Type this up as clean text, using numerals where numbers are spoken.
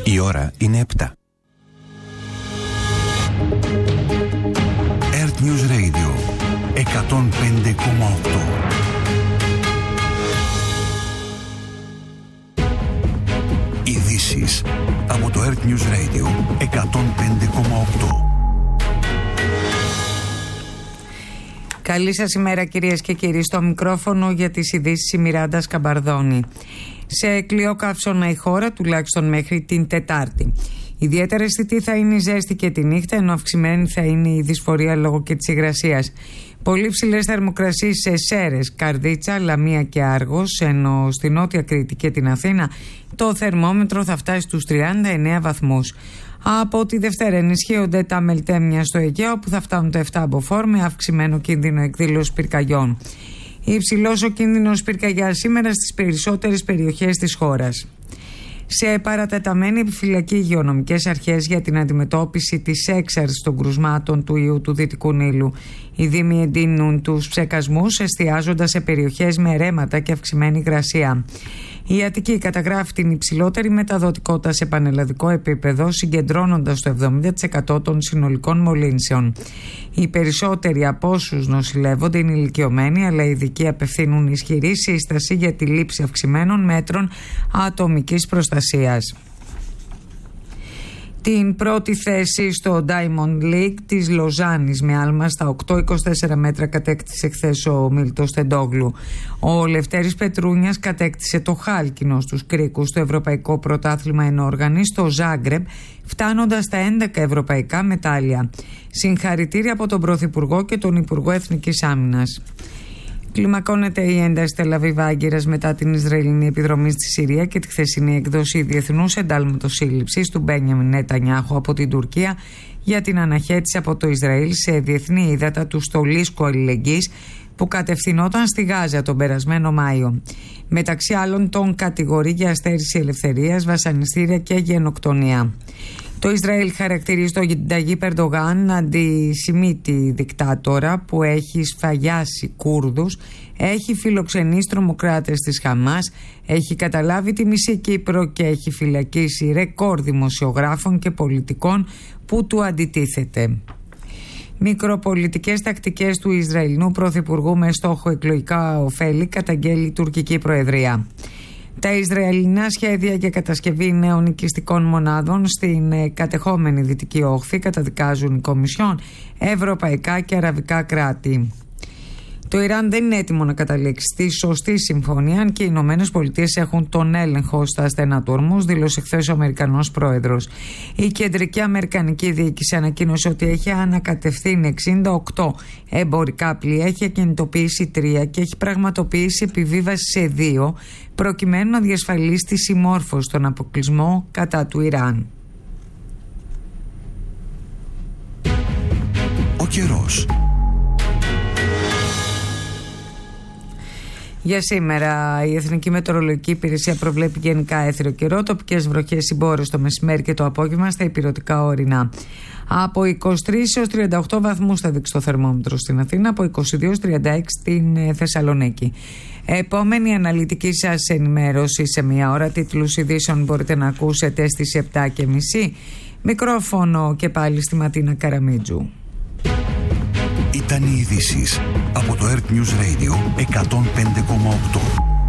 Η ώρα είναι 7. Earth News Radio 105,8. Ειδήσεις από το Earth News Radio 105,8. Καλή σας ημέρα κυρίες και κύριοι. Στο μικρόφωνο για τις ειδήσεις η Μιράντα Σκαμπαρδόνη. Σε κλειό καύσωνα η χώρα τουλάχιστον μέχρι την Τετάρτη. Ιδιαίτερα αισθητή θα είναι η ζέστη και τη νύχτα, ενώ αυξημένη θα είναι η δυσφορία λόγω και της υγρασίας. Πολύ ψηλές θερμοκρασίες σε Σέρρες, Καρδίτσα, Λαμία και Άργος, ενώ στη Νότια Κρήτη και την Αθήνα το θερμόμετρο θα φτάσει στους 39 βαθμούς. Από τη Δευτέρα ενισχύονται τα μελτέμια στο Αιγαίο, που θα φτάνουν τα 7 μποφόρ με αυξημένο κίνδυνο εκδήλωσης πυρκαγιών. Υψηλός ο κίνδυνος πυρκαγιάς σήμερα στις περισσότερες περιοχές της χώρας. Σε παρατεταμένη επιφυλακή υγειονομικές αρχές για την αντιμετώπιση της έξαρσης των κρουσμάτων του ιού του Δυτικού Νείλου. Οι δήμοι εντείνουν τους ψεκασμούς, εστιάζοντας σε περιοχές με ρέματα και αυξημένη υγρασία. Η Αττική καταγράφει την υψηλότερη μεταδοτικότητα σε πανελλαδικό επίπεδο, συγκεντρώνοντας το 70% των συνολικών μολύνσεων. Οι περισσότεροι από όσους νοσηλεύονται είναι ηλικιωμένοι, αλλά οι ειδικοί απευθύνουν ισχυρή σύσταση για τη λήψη αυξημένων μέτρων ατομικής προστασίας. Την πρώτη θέση στο Diamond League της Λοζάνης με άλμα στα 8,24 μέτρα κατέκτησε χθες ο Μίλτος Τεντόγλου. Ο Λευτέρης Πετρούνιας κατέκτησε το χάλκινο στους κρίκους στο Ευρωπαϊκό Πρωτάθλημα Ενόργανης στο Ζάγκρεμπ, φτάνοντας στα 11 ευρωπαϊκά μετάλλια. Συγχαρητήρια από τον Πρωθυπουργό και τον Υπουργό Εθνικής Άμυνας. Κλιμακώνεται η ένταση Τελαβίβ-Άγκυρας μετά την Ισραηλινή επιδρομή στη Συρία και τη χθεσινή έκδοση διεθνούς εντάλματος σύλληψης του Μπένιαμιν Νετανιάχου από την Τουρκία για την αναχέτηση από το Ισραήλ σε διεθνή ύδατα του στολίσκου αλληλεγγύης που κατευθυνόταν στη Γάζα τον περασμένο Μάιο. Μεταξύ άλλων τον κατηγορεί για αστέρηση ελευθερίας, βασανιστήρια και γενοκτονία. Το Ισραήλ χαρακτηρίζει τον Ταγίπ Ερντογάν αντισημίτη δικτάτορα που έχει σφαγιάσει Κούρδους, έχει φιλοξενήσει τρομοκράτες της Χαμάς, έχει καταλάβει τη μισή Κύπρο και έχει φυλακίσει ρεκόρ δημοσιογράφων και πολιτικών που του αντιτίθεται. Μικροπολιτικές τακτικές του Ισραηλινού Πρωθυπουργού με στόχο εκλογικά ωφέλη καταγγέλει η τουρκική Προεδρία. Τα Ισραηλινά σχέδια για κατασκευή νέων οικιστικών μονάδων στην κατεχόμενη Δυτική Όχθη καταδικάζουν η Κομισιόν, ευρωπαϊκά και αραβικά κράτη. Το Ιράν δεν είναι έτοιμο να καταλήξει στη σωστή συμφωνία, αν και οι Ηνωμένες Πολιτείες έχουν τον έλεγχο στα στενά του Ορμούζ, δήλωσε χθες ο Αμερικανός πρόεδρος. Η κεντρική Αμερικανική διοίκηση ανακοίνωσε ότι έχει ανακατευθύνει 68 εμπορικά πλοία, έχει ακινητοποιήσει 3 και έχει πραγματοποιήσει επιβίβαση σε 2, προκειμένου να διασφαλίσει τη συμμόρφωση στον αποκλεισμό κατά του Ιράν. Ο καιρός. Για σήμερα η Εθνική Μετεωρολογική Υπηρεσία προβλέπει γενικά έθριο καιρό, τοπικές βροχές συμπόρες το μεσημέρι και το απόγευμα στα υπηρετικά ορεινά. Από 23 έως 38 βαθμούς θα δείξει το θερμόμετρο στην Αθήνα, από 22 έως 36 στην Θεσσαλονίκη. Επόμενη αναλυτική σας ενημέρωση σε μία ώρα. Τίτλους ειδήσεων μπορείτε να ακούσετε στις 7:30. Μικρόφωνο και πάλι στη Ματίνα Καραμίτζου. Ήταν οι ειδήσεις από το Earth News Radio 105,8.